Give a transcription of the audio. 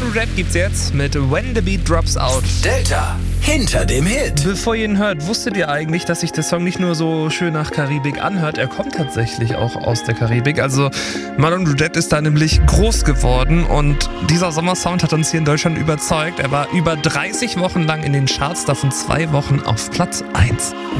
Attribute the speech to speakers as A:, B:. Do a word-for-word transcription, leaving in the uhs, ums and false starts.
A: Martin Rap gibt's jetzt mit When the Beat Drops Out.
B: Delta hinter dem Hit.
A: Bevor ihr ihn hört, wusstet ihr eigentlich, dass sich der Song nicht nur so schön nach Karibik anhört, er kommt tatsächlich auch aus der Karibik. Also Marlon Rudette ist da nämlich groß geworden und dieser Sommersound hat uns hier in Deutschland überzeugt. Er war über dreißig Wochen lang in den Charts, davon zwei Wochen auf Platz eins.